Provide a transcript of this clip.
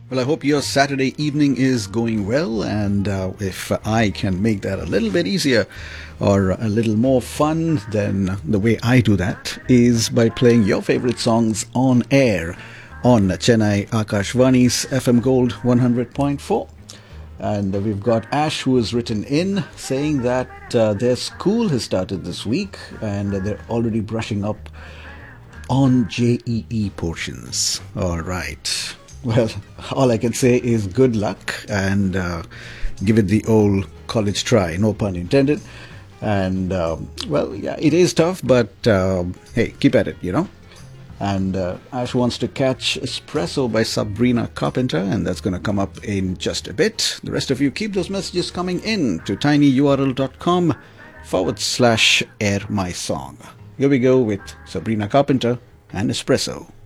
Well, I hope your Saturday evening is going well, and if I can make that a little bit easier or a little more fun, then the way I do that is by playing your favorite songs on air on Chennai Akashvani's FM Gold 100.4. And we've got Ash, who has written in saying that their school has started this week and they're already brushing up on JEE portions. All right. Well, all I can say is good luck and give it the old college try, no pun intended. And, well, yeah, it is tough, but hey, keep at it. And Ash wants to catch Espresso by Sabrina Carpenter, and that's going to come up in just a bit. The rest of you, keep those messages coming in to tinyurl.com/air my song. Here we go with Sabrina Carpenter and Espresso.